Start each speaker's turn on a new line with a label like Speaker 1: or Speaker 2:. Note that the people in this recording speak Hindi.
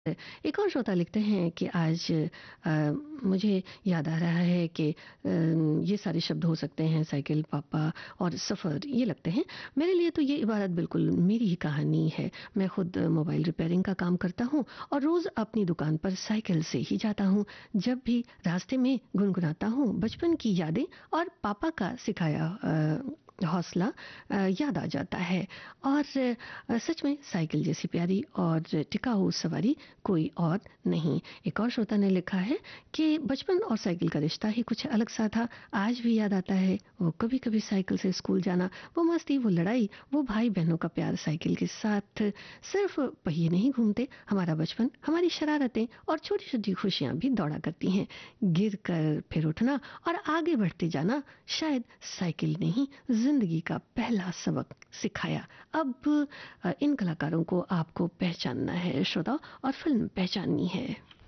Speaker 1: एक और श्रोता लिखते हैं कि आज मुझे याद आ रहा है कि ये सारे शब्द हो सकते हैं साइकिल, पापा और सफ़र, ये लगते हैं। मेरे लिए तो ये इबारत बिल्कुल मेरी ही कहानी है। मैं खुद मोबाइल रिपेयरिंग का काम करता हूँ और रोज़ अपनी दुकान पर साइकिल से ही जाता हूँ। जब भी रास्ते में गुनगुनाता हूँ बचपन की यादें और पापा का सिखाया हौसला याद आ जाता है। और सच में साइकिल जैसी प्यारी और टिकाऊ सवारी कोई और नहीं। एक और श्रोता ने लिखा है कि बचपन और साइकिल का रिश्ता ही कुछ अलग सा था। आज भी याद आता है वो कभी कभी साइकिल से स्कूल जाना, वो मस्ती, वो लड़ाई, वो भाई बहनों का प्यार। साइकिल के साथ सिर्फ पहिए नहीं घूमते, हमारा बचपन, हमारी शरारतें और छोटी छोटी खुशियां भी दौड़ा करती हैं। गिर कर फिर उठना और आगे बढ़ते जाना शायद साइकिल ने ही जिंदगी का पहला सबक सिखाया। अब इन कलाकारों को आपको पहचानना है श्रोता, और फिल्म पहचाननी है।